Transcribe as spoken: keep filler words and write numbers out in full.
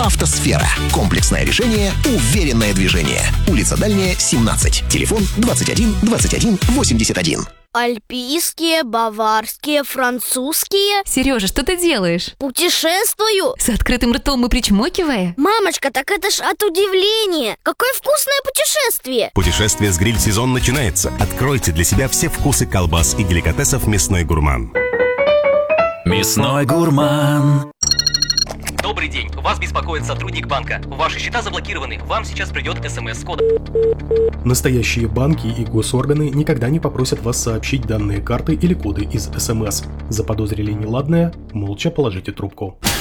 «Автосфера». Комплексное решение, уверенное движение. Улица Дальняя, семнадцать. Телефон двадцать один двадцать один восемьдесят один. Альпийские, баварские, французские. Сережа, что ты делаешь? Путешествую. С открытым ртом и причмокивая? Мамочка, так это ж от удивления. Какое вкусное путешествие. Путешествие с гриль-сезон начинается. Откройте для себя все вкусы колбас и деликатесов «Мясной гурман». Мясной гурман. Добрый день. Вас беспокоит сотрудник банка. Ваши счета заблокированы. Вам сейчас придет смс с кодом. Настоящие банки и госорганы никогда не попросят вас сообщить данные карты или коды из СМС. Заподозрили неладное? Молча положите трубку.